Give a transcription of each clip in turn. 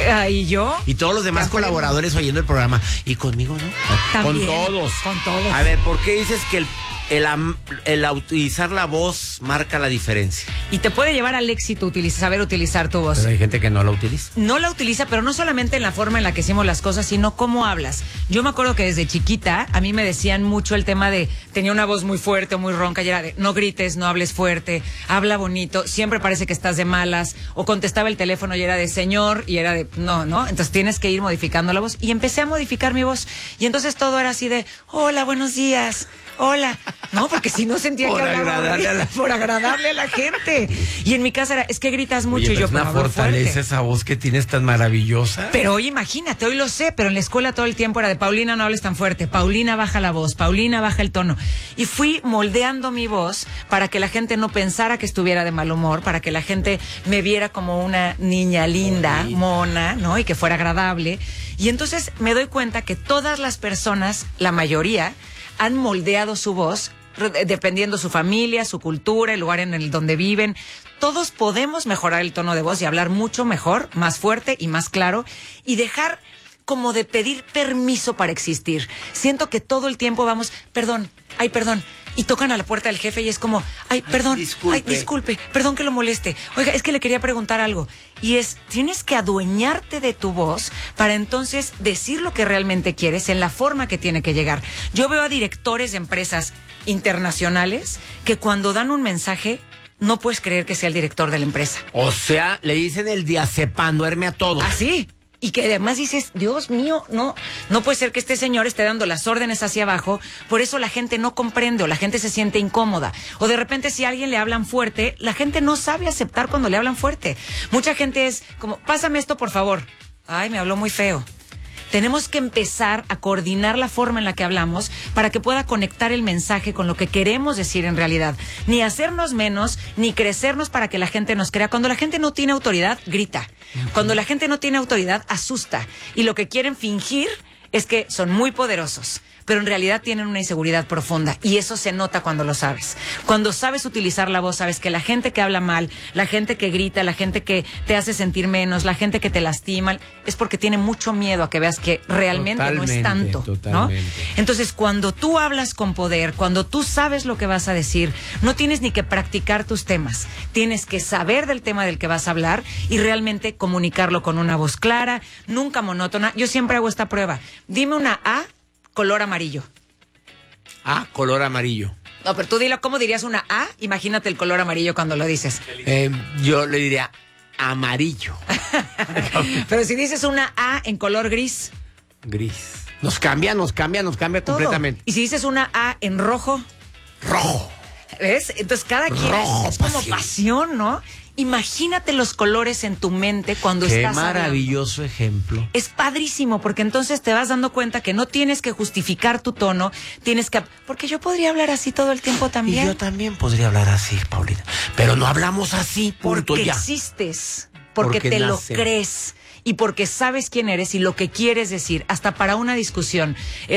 ¿Y yo? Y todos los demás colaboradores oyendo el programa. Y conmigo, ¿no? También, con todos. Con todos. A ver, ¿por qué dices que el utilizar la voz marca la diferencia? Y te puede llevar al éxito saber utilizar tu voz. Pero hay gente que no la utiliza. No la utiliza, pero no solamente en la forma en la que hicimos las cosas, sino cómo hablas. Yo me acuerdo que desde chiquita a mí me decían mucho el tema de, tenía una voz muy fuerte o muy ronca, y era de, no grites, no hables fuerte, habla bonito, siempre parece que estás de malas, o contestaba el teléfono y era de señor, y era de, no, entonces tienes que ir modificando la voz. Y empecé a modificar mi voz, y entonces todo era así de, hola, buenos días, hola, no, porque si no sentía que hablaba por agradarle a la gente. Y en mi casa era, es que gritas mucho. Oye, y yo, es una fortaleza esa voz que tienes tan maravillosa. Pero hoy imagínate, hoy lo sé, pero en la escuela todo el tiempo era de, Paulina, no hables tan fuerte, Paulina, baja la voz, Paulina, baja el tono. Y fui moldeando mi voz para que la gente no pensara que estuviera de mal humor, para que la gente me viera como una niña linda, mona, ¿no? Y que fuera agradable. Y entonces me doy cuenta que todas las personas, la mayoría, han moldeado su voz dependiendo su familia, su cultura, el lugar en el donde viven. Todos podemos mejorar el tono de voz y hablar mucho mejor, más fuerte y más claro, y dejar como de pedir permiso para existir. Siento que todo el tiempo vamos, perdón, y tocan a la puerta del jefe y es como, disculpe, perdón que lo moleste. Oiga, es que le quería preguntar algo. Y tienes que adueñarte de tu voz para entonces decir lo que realmente quieres en la forma que tiene que llegar. Yo veo a directores de empresas internacionales que cuando dan un mensaje no puedes creer que sea el director de la empresa. O sea, le dicen el diazepam, duerme a todos. ¿Así? Y que además dices, Dios mío, no puede ser que este señor esté dando las órdenes hacia abajo, por eso la gente no comprende o la gente se siente incómoda. O de repente si a alguien le hablan fuerte, la gente no sabe aceptar cuando le hablan fuerte. Mucha gente es como, pásame esto por favor. Ay, me habló muy feo. Tenemos que empezar a coordinar la forma en la que hablamos para que pueda conectar el mensaje con lo que queremos decir en realidad. Ni hacernos menos, ni crecernos para que la gente nos crea. Cuando la gente no tiene autoridad, grita. Cuando la gente no tiene autoridad, asusta. Y lo que quieren fingir es que son muy poderosos, pero en realidad tienen una inseguridad profunda, y eso se nota cuando lo sabes. Cuando sabes utilizar la voz, sabes que la gente que habla mal, la gente que grita, la gente que te hace sentir menos, la gente que te lastima, es porque tiene mucho miedo a que veas que realmente no es tanto, ¿no? Entonces, cuando tú hablas con poder, cuando tú sabes lo que vas a decir, no tienes ni que practicar tus temas, tienes que saber del tema del que vas a hablar y realmente comunicarlo con una voz clara, nunca monótona. Yo siempre hago esta prueba. Dime una A color amarillo. Ah, color amarillo. No, pero tú dilo, ¿cómo dirías una A? Imagínate el color amarillo cuando lo dices. Yo le diría amarillo. Pero si dices una A en color gris. Gris. Nos cambia todo completamente. Y si dices una A en rojo. Rojo. ¿Ves? Entonces cada quien rojo, es como pasión, ¿no? Imagínate los colores en tu mente cuando estás hablando. Qué maravilloso ejemplo. Es padrísimo, porque entonces te vas dando cuenta que no tienes que justificar tu tono, tienes que... Porque yo podría hablar así todo el tiempo también. Y yo también podría hablar así, Paulina. Pero no hablamos así, punto, porque ya. Existes, porque te lo crees. Y porque sabes quién eres y lo que quieres decir, hasta para una discusión.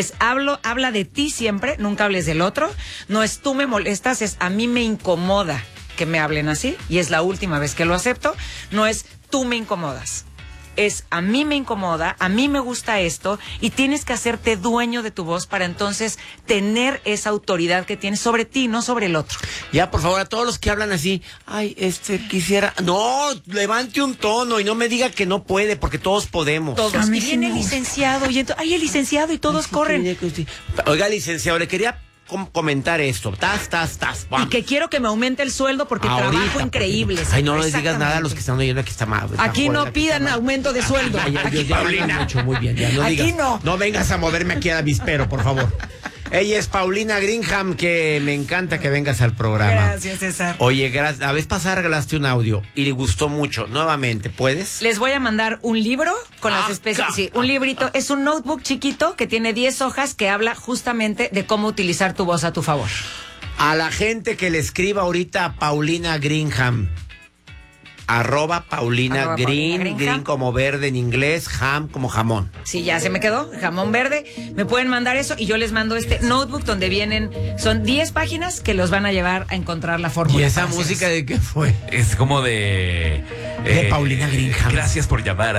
Habla de ti siempre, nunca hables del otro. No es tú me molestas, es a mí me incomoda que me hablen así, y es la última vez que lo acepto. No es tú me incomodas, es a mí me incomoda, a mí me gusta esto, y tienes que hacerte dueño de tu voz para entonces tener esa autoridad que tienes sobre ti, no sobre el otro. Ya, por favor, a todos los que hablan así, quisiera... No, levante un tono y no me diga que no puede, porque todos podemos. Todos. Y viene el licenciado, y entonces, el licenciado, y todos corren. Oiga, licenciado, le quería comentar esto. Y que quiero que me aumente el sueldo porque trabajo increíble. Ay, no les digas nada a los que están oyendo, aquí está mal. Aquí no pidan aumento de sueldo. Aquí, Paulina. Mucho, muy bien. Ya, no aquí digas, no. No vengas a moverme aquí a avispero, por favor. Ella es Paulina Greenham, que me encanta que vengas al programa. Gracias, César. Oye, la vez pasada regalaste un audio y le gustó mucho. Nuevamente, ¿puedes? Les voy a mandar un libro con las especies. Sí, un librito. Es un notebook chiquito que tiene 10 hojas que habla justamente de cómo utilizar tu voz a tu favor. A la gente que le escriba ahorita a Paulina Greenham. @Paulina Green, Green como verde en inglés, ham como jamón. Sí, ya se me quedó, jamón verde. Me pueden mandar eso y yo les mando este notebook donde son 10 páginas que los van a llevar a encontrar la fórmula. ¿Y esa música de qué fue? Es como de Paulina Greenham. Gracias por llamar